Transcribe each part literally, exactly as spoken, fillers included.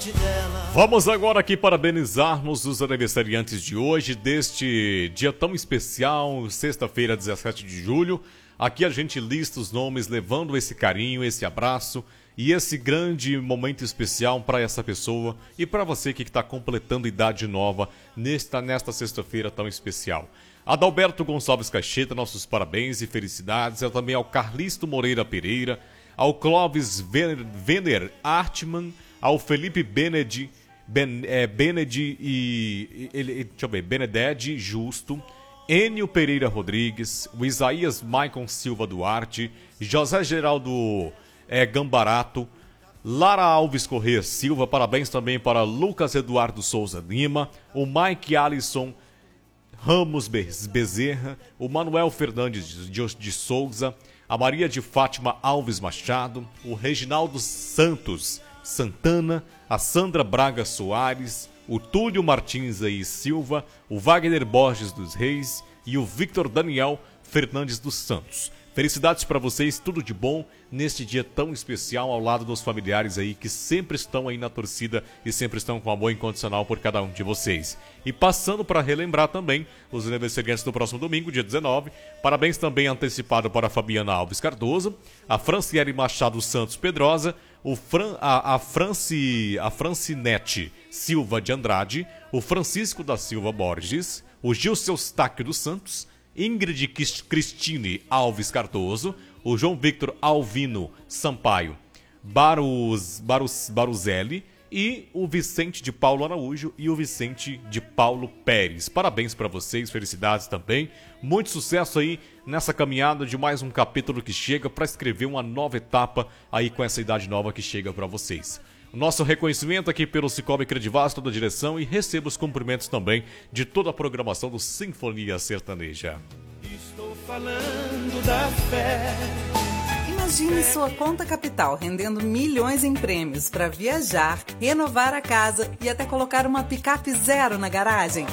Vamos agora aqui parabenizarmos os aniversariantes de hoje, deste dia tão especial, sexta-feira, dezessete de julho. Aqui a gente lista os nomes, levando esse carinho, esse abraço e esse grande momento especial para essa pessoa e para você que está completando idade nova nesta, nesta sexta-feira tão especial. Adalberto Gonçalves Caixeta, nossos parabéns e felicidades. É também ao Carlisto Moreira Pereira, ao Clóvis Vener Artman, ao Felipe Benedi, ben, é, Benedi e, ele, deixa eu ver, Benedede Justo, Enio Pereira Rodrigues, o Isaías Maicon Silva Duarte, José Geraldo é, Gambarato, Lara Alves Corrêa Silva, parabéns também para Lucas Eduardo Souza Lima, o Mike Alisson Ramos Bezerra, o Manuel Fernandes de Souza, a Maria de Fátima Alves Machado, o Reginaldo Santos Santana, a Sandra Braga Soares, o Túlio Martins aí Silva, o Wagner Borges dos Reis e o Victor Daniel Fernandes dos Santos. Felicidades para vocês, tudo de bom neste dia tão especial ao lado dos familiares aí que sempre estão aí na torcida e sempre estão com amor incondicional por cada um de vocês. E passando para relembrar também os aniversariantes do próximo domingo, dia dezenove, parabéns também antecipado para a Fabiana Alves Cardoso, a Franciele Machado Santos Pedrosa, o Fran, a, a, Franci, a Francinete Silva de Andrade, o Francisco da Silva Borges, o Gilson Eustáquio dos Santos, Ingrid Cristine Alves Cardoso, o João Victor Alvino Sampaio Baruz, Baruz, Baruzelli e o Vicente de Paulo Araújo e o Vicente de Paulo Pérez. Parabéns para vocês, felicidades também. Muito sucesso aí nessa caminhada de mais um capítulo que chega para escrever uma nova etapa aí com essa idade nova que chega para vocês. O nosso reconhecimento aqui pelo Cicobi Credivaz, toda a direção, e receba os cumprimentos também de toda a programação do Sinfonia Sertaneja. Estou falando da fé. Imagine sua conta capital rendendo milhões em prêmios para viajar, renovar a casa e até colocar uma picape zero na garagem.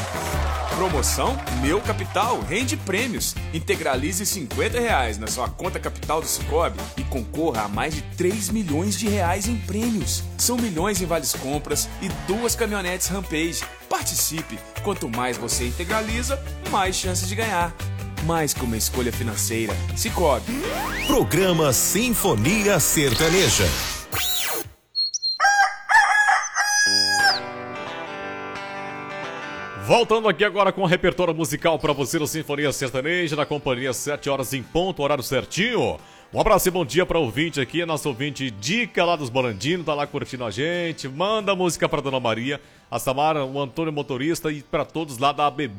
Promoção Meu Capital rende prêmios. Integralize cinquenta reais na sua conta capital do Cicobi e concorra a mais de três milhões de reais em prêmios. São milhões em vales compras e duas caminhonetes Rampage. Participe! Quanto mais você integraliza, mais chances de ganhar. Mais que uma escolha financeira. Cicobi. Programa Sinfonia Sertaneja. Voltando aqui agora com o repertório musical para você no Sinfonia Sertaneja, na companhia sete horas em ponto, horário certinho. Um abraço e bom dia para o ouvinte aqui, a nossa ouvinte Dica lá dos Bolandinos, tá lá curtindo a gente. Manda música para Dona Maria, a Samara, o Antônio Motorista e para todos lá da A B B.